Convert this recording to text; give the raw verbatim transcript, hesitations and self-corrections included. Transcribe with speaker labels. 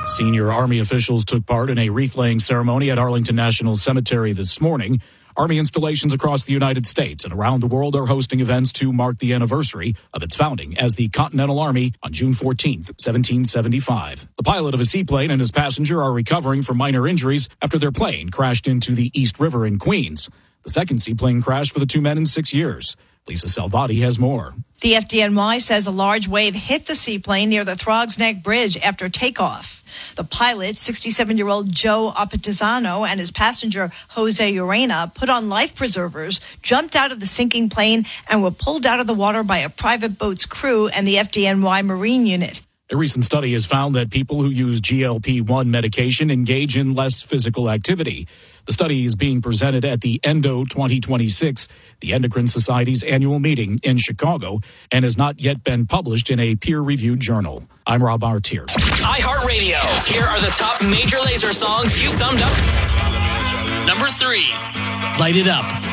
Speaker 1: Senior Army officials took part in a wreath-laying ceremony at Arlington National Cemetery this morning. Army installations across the United States and around the world are hosting events to mark the anniversary of its founding as the Continental Army on June fourteenth, seventeen seventy-five. The pilot of a seaplane and his passenger are recovering from minor injuries after their plane crashed into the East River in Queens. The second seaplane crash for the two men in six years. Lisa Salvati has more.
Speaker 2: The F D N Y says a large wave hit the seaplane near the Throgs Neck Bridge after takeoff. The pilot, sixty-seven-year-old Joe Apatizano, and his passenger, Jose Urena, put on life preservers, jumped out of the sinking plane, and were pulled out of the water by a private boat's crew and the F D N Y Marine Unit.
Speaker 1: A recent study has found that people who use G L P one medication engage in less physical activity. The study is being presented at the ENDO twenty twenty-six, the Endocrine Society's annual meeting in Chicago, and has not yet been published in a peer-reviewed journal. I'm Rob Artier.
Speaker 3: iHeartRadio. Here are the top Major Lazer songs you've thumbed up. Number three.
Speaker 4: Light It Up.